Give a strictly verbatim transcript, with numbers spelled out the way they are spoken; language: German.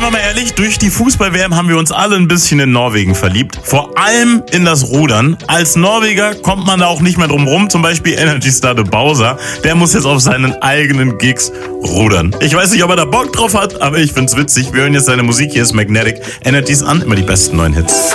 wir mal ehrlich, durch die Fußball-W M haben wir uns alle ein bisschen in Norwegen verliebt. Vor allem in das Rudern. Als Norweger kommt man da auch nicht mehr drum rum. Zum Beispiel Energy Star de Bowser. Der muss jetzt auf seinen eigenen Gigs rudern. Ich weiß nicht, ob er da Bock drauf hat, aber ich find's witzig. Wir hören jetzt seine Musik. Hier ist Magnetic Energies an. Immer die besten neuen Hits.